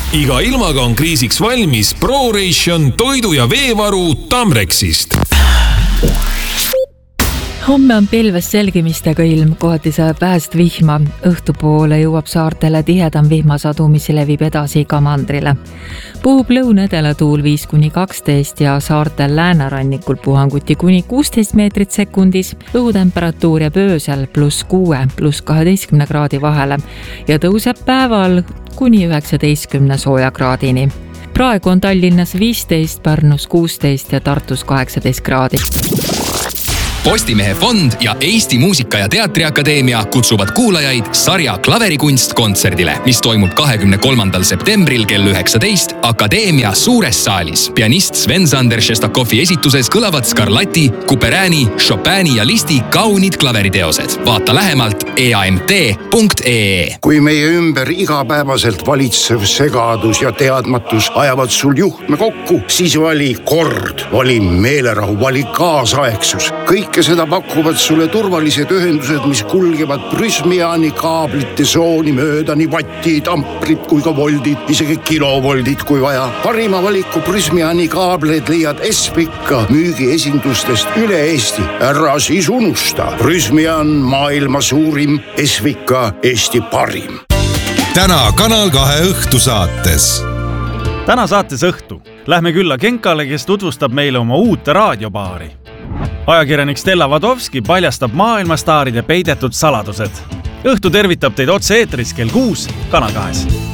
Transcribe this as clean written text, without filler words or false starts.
Iga ilmaga on kriisiks valmis ProRation toidu- ja veevaru Tamrexist. Homme on pilves selgimistega ilm, kohati saab vähest vihma. Õhtupoole jõuab saartele tihedam vihmasadu, mis levib edasi ka mandrile. Puhub lõunedele tuul 5-12 ja saartel läänerannikul puhanguti kuni 16 meetrit sekundis. Õhutemperatuur jääb öösel +6–+12 kraadi vahele ja tõuseb päeval kuni 19 sooja kraadini. Praegu on Tallinnas 15, Pärnus 16 ja Tartus 18 kraadi. Postimehe fond ja Eesti Muusika- ja Teatriakadeemia kutsuvad kuulajaid sarja Klaverikunst kontserdile, mis toimub 23. septembril kell 19 Akadeemia suures saalis. Pianist Sven-Sander Šestakovi esituses kõlavad Scarlatti, Couperini, Chopini ja Listi kaunid klaveriteosed. Vaata lähemalt eamt.ee. Kui meie ümber igapäevaselt valitsev segadus ja teadmatus ajavad sul juhtme kokku, siis vali kord, vali meelerahu, vali kaasaegsus. Kõike seda pakuvad sulle turvalised ühendused, mis kulgevad Prysmiani kaablite sooni mööda, nii vattid, amprid kui ka voldid, isegi kilovoldid kui vaja. Parima valiku Prysmiani kaableid leiad Espika müügiesindustest üle Eesti. Ära siis unusta. Prysmian maailma suurim, Espika Eesti parim. Täna Kanal 2 õhtusaates. Täna saates õhtu lähme külla Genkale, kes tutvustab meile oma uut raadiobaari. Ajakirjanik Stella Vadovski paljastab maailmastaaride peidetud saladused. Õhtu tervitab teid otse eetris kell 6 Kanal 2.